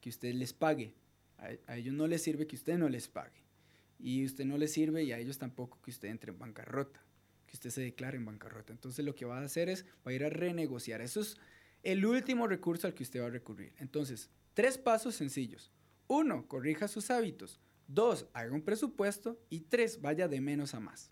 que usted les pague. A ellos no les sirve que usted no les pague. Y usted no les sirve y a ellos tampoco que usted entre en bancarrota, que usted se declare en bancarrota. Entonces lo que va a hacer es, va a ir a renegociar. Eso es el último recurso al que usted va a recurrir. Entonces, 3 pasos sencillos. 1, corrija sus hábitos. 2, haga un presupuesto. Y 3, vaya de menos a más.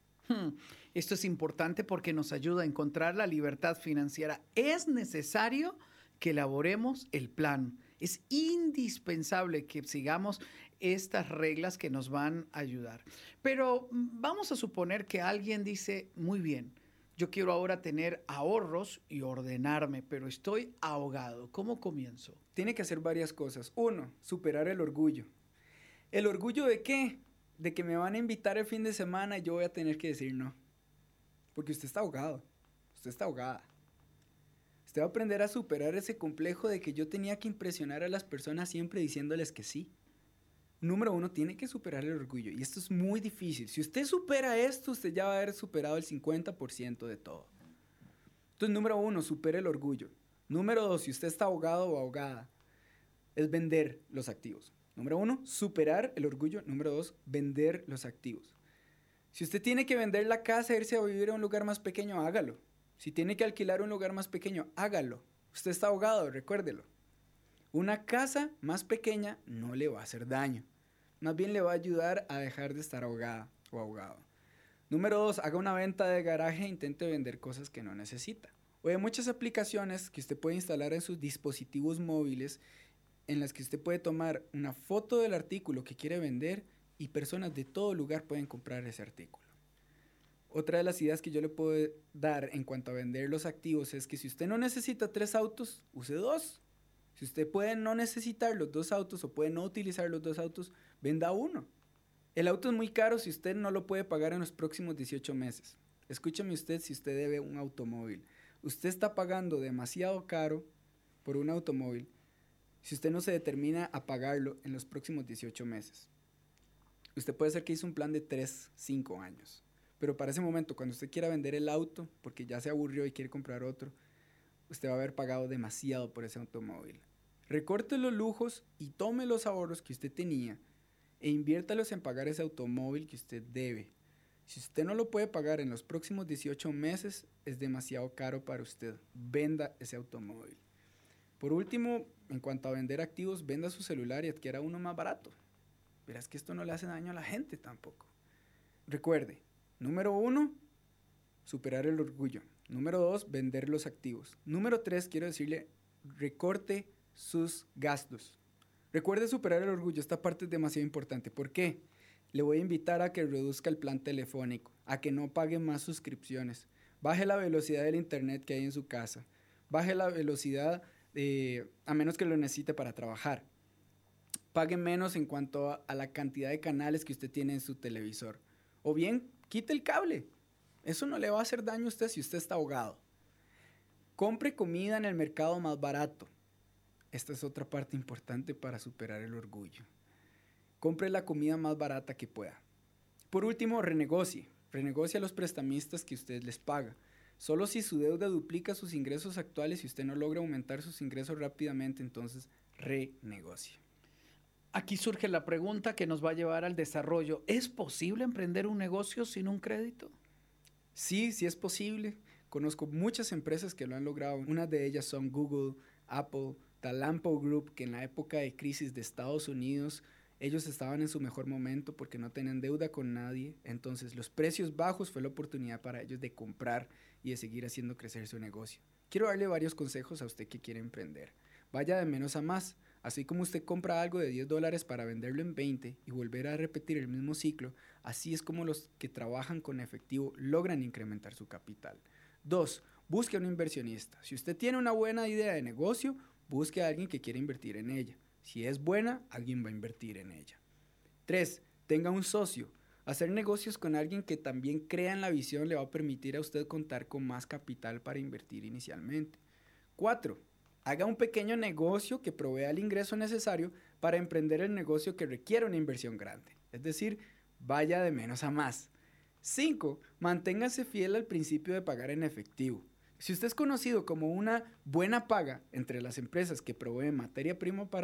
Esto es importante porque nos ayuda a encontrar la libertad financiera. Es necesario que elaboremos el plan. Es indispensable que sigamos estas reglas que nos van a ayudar. Pero vamos a suponer que alguien dice, muy bien, yo quiero ahora tener ahorros y ordenarme, pero estoy ahogado. ¿Cómo comienzo? Tiene que hacer varias cosas. 1, superar el orgullo. ¿El orgullo de qué? De que me van a invitar el fin de semana y yo voy a tener que decir no. Porque usted está ahogado. Usted está ahogada. Usted va a aprender a superar ese complejo de que yo tenía que impresionar a las personas siempre diciéndoles que sí. Número 1, tiene que superar el orgullo. Y esto es muy difícil. Si usted supera esto, usted ya va a haber superado el 50% de todo. Entonces, número 1, supere el orgullo. Número 2, si usted está ahogado o ahogada, es vender los activos. Número 1, superar el orgullo. Número 2, vender los activos. Si usted tiene que vender la casa e irse a vivir a un lugar más pequeño, hágalo. Si tiene que alquilar un lugar más pequeño, hágalo. Usted está ahogado, recuérdelo. Una casa más pequeña no le va a hacer daño. Más bien le va a ayudar a dejar de estar ahogada o ahogado. Número 2, haga una venta de garaje e intente vender cosas que no necesita. O hay muchas aplicaciones que usted puede instalar en sus dispositivos móviles en las que usted puede tomar una foto del artículo que quiere vender y personas de todo lugar pueden comprar ese artículo. Otra de las ideas que yo le puedo dar en cuanto a vender los activos es que si usted no necesita 3 autos, use 2. Si usted puede no necesitar los 2 autos o puede no utilizar los 2 autos, venda uno. El auto es muy caro si usted no lo puede pagar en los próximos 18 meses. Escúchame usted si usted debe un automóvil. Usted está pagando demasiado caro por un automóvil si usted no se determina a pagarlo en los próximos 18 meses. Usted puede ser que hizo un plan de 3, 5 años. Pero para ese momento, cuando usted quiera vender el auto, porque ya se aburrió y quiere comprar otro, usted va a haber pagado demasiado por ese automóvil. Recorte los lujos y tome los ahorros que usted tenía e inviértalos en pagar ese automóvil que usted debe. Si usted no lo puede pagar en los próximos 18 meses, es demasiado caro para usted. Venda ese automóvil. Por último, en cuanto a vender activos, venda su celular y adquiera uno más barato. Verás que esto no le hace daño a la gente tampoco. Recuerde, número 1, superar el orgullo. Número 2, vender los activos. Número 3, quiero decirle, recorte sus gastos. Recuerde superar el orgullo, esta parte es demasiado importante. ¿Por qué? Le voy a invitar a que reduzca el plan telefónico, a que no pague más suscripciones. Baje la velocidad del internet que hay en su casa. Baje la velocidad, a menos que lo necesite para trabajar. Pague menos en cuanto a la cantidad de canales que usted tiene en su televisor. O bien, quite el cable. Eso no le va a hacer daño a usted si usted está ahogado. Compre comida en el mercado más barato. Esta es otra parte importante para superar el orgullo. Compre la comida más barata que pueda. Por último, renegocie. Renegocie a los prestamistas que usted les paga. Solo si su deuda duplica sus ingresos actuales y usted no logra aumentar sus ingresos rápidamente, entonces renegocie. Aquí surge la pregunta que nos va a llevar al desarrollo. ¿Es posible emprender un negocio sin un crédito? Sí, sí es posible. Conozco muchas empresas que lo han logrado. Unas de ellas son Google, Apple, Talampo Group, que en la época de crisis de Estados Unidos, ellos estaban en su mejor momento porque no tenían deuda con nadie. Entonces, los precios bajos fue la oportunidad para ellos de comprar y de seguir haciendo crecer su negocio. Quiero darle varios consejos a usted que quiere emprender. Vaya de menos a más. Así como usted compra algo de $10 para venderlo en 20 y volver a repetir el mismo ciclo, así es como los que trabajan con efectivo logran incrementar su capital. 2. Busque a un inversionista. Si usted tiene una buena idea de negocio, busque a alguien que quiera invertir en ella. Si es buena, alguien va a invertir en ella. 3. Tenga un socio. Hacer negocios con alguien que también crea en la visión le va a permitir a usted contar con más capital para invertir inicialmente. 4. Haga un pequeño negocio que provea el ingreso necesario para emprender el negocio que requiere una inversión grande. Es decir, vaya de menos a más. 5. Manténgase fiel al principio de pagar en efectivo. Si usted es conocido como una buena paga entre las empresas que proveen materia prima para